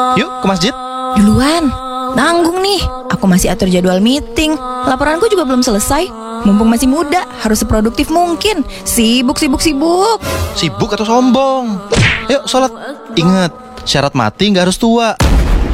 Yuk ke masjid. Duluan, nanggung nih. Aku masih atur jadwal meeting. Laporanku juga belum selesai. Mumpung masih muda, harus seproduktif mungkin. Sibuk. Sibuk atau sombong? Yuk sholat. Ingat, syarat mati nggak harus tua.